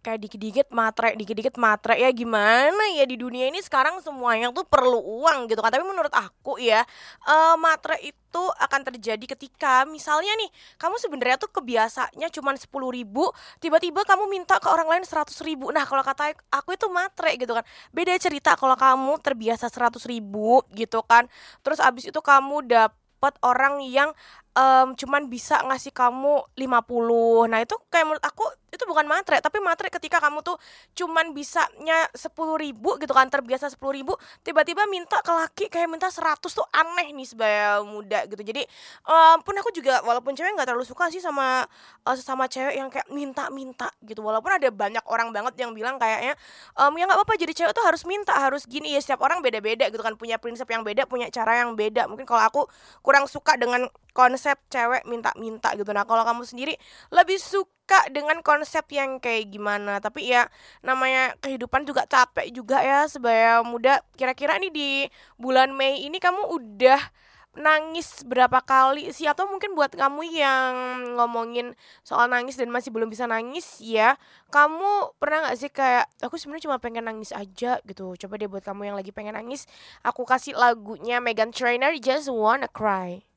kayak dikit-dikit matre ya gimana ya di dunia ini sekarang semuanya tuh perlu uang gitu kan. Tapi menurut aku ya matre itu akan terjadi ketika misalnya nih kamu sebenarnya tuh kebiasaannya cuma 10.000, tiba-tiba kamu minta ke orang lain 100.000. Nah kalau kata aku itu matre gitu kan. Beda cerita kalau kamu terbiasa 100.000 gitu kan. Terus abis itu kamu dapat orang yang cuman bisa ngasih kamu 50. Nah, itu kayak menurut aku itu bukan matre, tapi matre ketika kamu tuh cuman bisanya 10.000 gitu kan, terbiasa 10.000, tiba-tiba minta ke laki kayak minta 100 tuh aneh nih sebagai muda gitu. Jadi pun aku juga walaupun cewek nggak terlalu suka sih sama sesama cewek yang kayak minta-minta gitu. Walaupun ada banyak orang banget yang bilang kayaknya ya nggak apa-apa jadi cewek tuh harus minta, harus gini ya setiap orang beda-beda gitu kan, punya prinsip yang beda, punya cara yang beda. Mungkin kalau aku kurang suka dengan konsep cewek minta-minta gitu. Nah, kalau kamu sendiri lebih suka dengan konsep yang kayak gimana? Tapi ya namanya kehidupan juga capek juga ya sebagai muda. Kira-kira nih di bulan Mei ini kamu udah nangis berapa kali sih? Atau mungkin buat kamu yang ngomongin soal nangis dan masih belum bisa nangis ya, kamu pernah gak sih kayak aku sebenarnya cuma pengen nangis aja gitu. Coba deh buat kamu yang lagi pengen nangis, aku kasih lagunya Meghan Trainor, Just Wanna Cry.